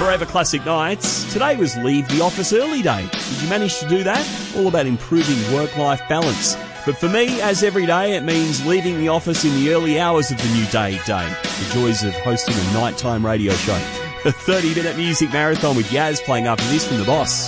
Forever Classic Nights. Today was Leave the Office Early Day. Did you manage to do that? All about improving work-life balance. But for me, as every day, it means leaving the office in the early hours of the new day. The joys of hosting a nighttime radio show. A 30-minute music marathon with Yaz playing after this from The Boss.